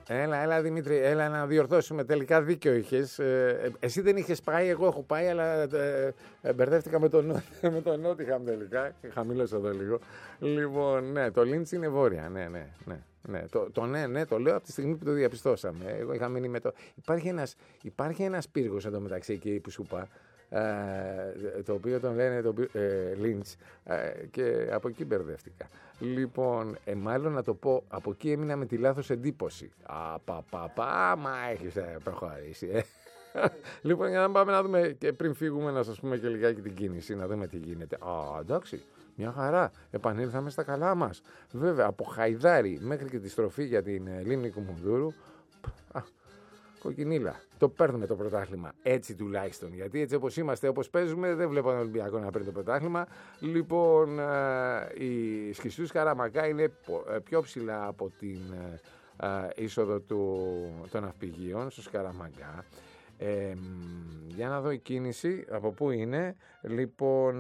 Έλα Δημήτρη, έλα να διορθώσουμε. Τελικά δίκιο είχες. Εσύ δεν είχες πάει, εγώ έχω πάει, αλλά μπερδεύτηκα με τον Νότιχαμ τελικά. Χαμήλωσα εδώ λίγο. Λοιπόν, ναι, το Λίντς είναι βόρεια. Ναι. Το λέω από τη στιγμή που το διαπιστώσαμε. Εγώ είχα μείνει με το. Υπάρχει ένας πύργος εντωμεταξύ εκεί που σου είπα. Το οποίο τον λένε Λίντς και από εκεί μπερδεύτηκα. Λοιπόν, μάλλον να το πω, από εκεί έμεινα με τη λάθος εντύπωση. Μα έχεις προχωρήσει. Λοιπόν, για να πάμε να δούμε και πριν φύγουμε, να σας πούμε και λιγάκι την κίνηση, να δούμε τι γίνεται. Εντάξει, μια χαρά. Επανήλθαμε στα καλά μας. Βέβαια, από Χαϊδάρι μέχρι και τη στροφή για την λίμνη Κουμουνδούρου. Κοκκινίλα. Το παίρνουμε το πρωτάθλημα. Έτσι τουλάχιστον. Γιατί έτσι όπως είμαστε, όπως παίζουμε, δεν βλέπω τον Ολυμπιακό να παίρνει το πρωτάθλημα. Λοιπόν, η Σχιστούς Καραμακά είναι πιο ψηλά από την είσοδο των ναυπηγείων στο Σκαραμαγκά. Για να δω η κίνηση από πού είναι. Λοιπόν,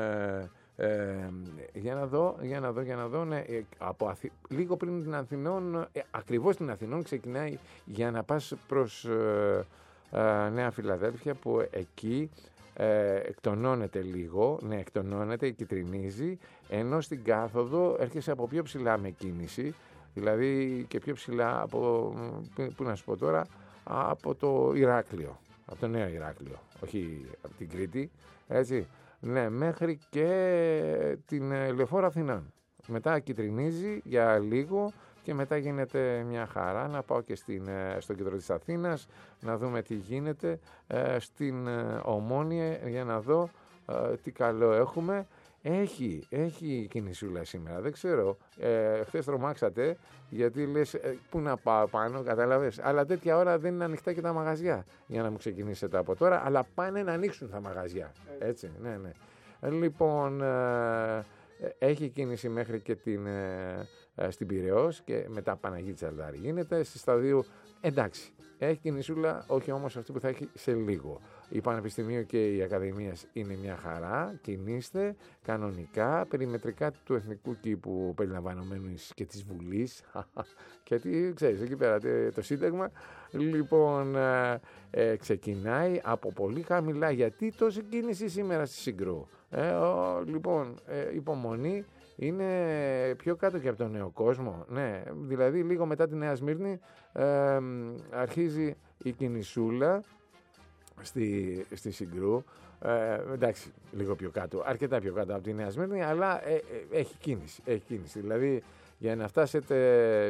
για να δω ναι, λίγο πριν την Αθηνών, ακριβώς την Αθηνών ξεκινάει για να πας προς Νέα Φιλαδέλφια, που εκεί εκτονώνεται λίγο, εκτονώνεται, κυτρινίζει, ενώ στην κάθοδο έρχεσαι από πιο ψηλά με κίνηση, δηλαδή και πιο ψηλά από, πού να σου πω τώρα, από το Ηράκλειο, από το νέο Ηράκλειο, όχι από την Κρήτη, έτσι. Ναι, μέχρι και την Λεωφόρο Αθηνών. Μετά κυτρινίζει για λίγο και μετά γίνεται μια χαρά. Να πάω και στο κέντρο της Αθήνας, να δούμε τι γίνεται. Στην Ομόνια, για να δω τι καλό έχουμε. Έχει κινησούλα σήμερα, δεν ξέρω. Χθες τρομάξατε, γιατί λες πού να πάω πάνω, κατάλαβες. Αλλά τέτοια ώρα δεν είναι ανοιχτά και τα μαγαζιά για να μου ξεκινήσετε από τώρα, αλλά πάνε να ανοίξουν τα μαγαζιά. Έτσι, ναι. Λοιπόν, έχει κίνηση μέχρι και στην Πειραιώς και μετά Παναγίτης Αλδάρη γίνεται. Στη Σταδίου, εντάξει, έχει κινησούλα, όχι όμως αυτή που θα έχει σε λίγο. Η Πανεπιστημίου και οι Ακαδημίες είναι μια χαρά, κινείστε κανονικά, περιμετρικά του Εθνικού Κήπου περιλαμβανομένου και της Βουλής, γιατί ξέρεις, εκεί πέρα το Σύνταγμα. Λοιπόν, ξεκινάει από πολύ χαμηλά, γιατί τόση κίνηση σήμερα στη Συγκρού. Λοιπόν, υπομονή. Είναι πιο κάτω και από τον Νέο Κόσμο. Ναι, δηλαδή λίγο μετά τη Νέα Σμύρνη αρχίζει η κινησούλα στη Συγκρού. Εντάξει, λίγο πιο κάτω, αρκετά πιο κάτω από τη Νέα Σμύρνη, αλλά έχει κίνηση. Δηλαδή για να φτάσετε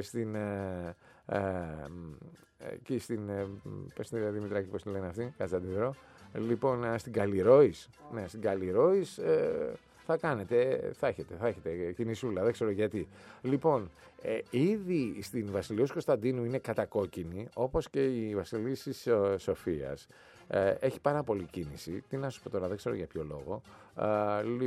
εκεί στην πες την Δημητράκη, πώς τη λένε αυτή, κάτσε να τη βρω. Λοιπόν, στην Καλλιρόης, ναι, στην Καλλιρόης θα έχετε κινησούλα, δεν ξέρω γιατί. Λοιπόν, ήδη στην Βασιλείος Κωνσταντίνου είναι κατακόκκινη, όπως και η Βασιλίσσης Σοφίας. Έχει πάρα πολύ κίνηση. Τι να σου πω τώρα, δεν ξέρω για ποιο λόγο.